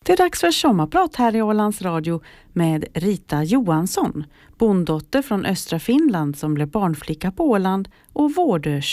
Det är dags för sommarprat här i Ålands Radio med Rita Johansson, bonddotter från östra Finland som blev barnflicka på Åland och vårdös